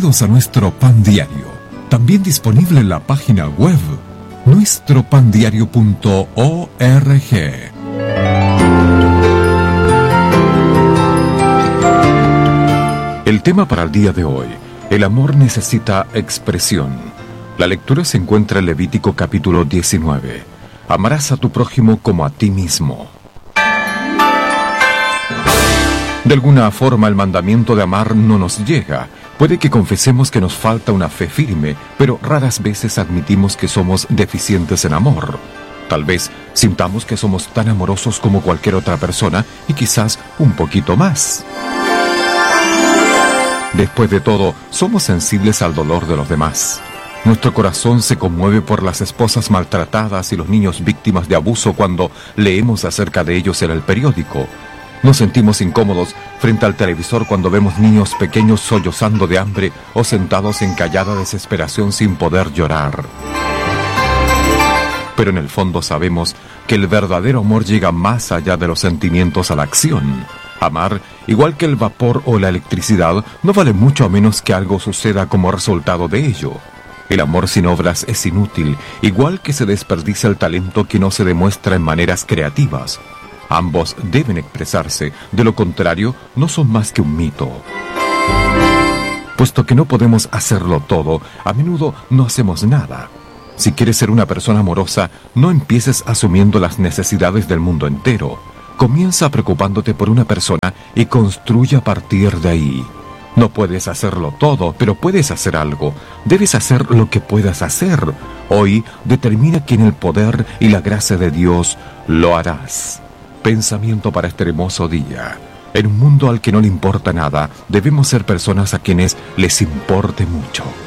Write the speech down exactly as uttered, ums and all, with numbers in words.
Bienvenidos a nuestro Pan Diario, también disponible en la página web nuestro pan diario punto org. El tema para el día de hoy: el amor necesita expresión. La lectura se encuentra en Levítico capítulo diecinueve. Amarás a tu prójimo como a ti mismo. De alguna forma el mandamiento de amar no nos llega. Puede que confesemos que nos falta una fe firme, pero raras veces admitimos que somos deficientes en amor. Tal vez sintamos que somos tan amorosos como cualquier otra persona y quizás un poquito más. Después de todo, somos sensibles al dolor de los demás. Nuestro corazón se conmueve por las esposas maltratadas y los niños víctimas de abuso cuando leemos acerca de ellos en el periódico. Nos sentimos incómodos frente al televisor cuando vemos niños pequeños sollozando de hambre o sentados en callada desesperación sin poder llorar. Pero en el fondo sabemos que el verdadero amor llega más allá de los sentimientos a la acción. Amar, igual que el vapor o la electricidad, no vale mucho a menos que algo suceda como resultado de ello. El amor sin obras es inútil, igual que se desperdicia el talento que no se demuestra en maneras creativas. Ambos deben expresarse, de lo contrario, no son más que un mito. Puesto que no podemos hacerlo todo, a menudo no hacemos nada. Si quieres ser una persona amorosa, no empieces asumiendo las necesidades del mundo entero. Comienza preocupándote por una persona y construye a partir de ahí. No puedes hacerlo todo, pero puedes hacer algo. Debes hacer lo que puedas hacer. Hoy determina que en el poder y la gracia de Dios lo harás. Pensamiento para este hermoso día. En un mundo al que no le importa nada, debemos ser personas a quienes les importe mucho.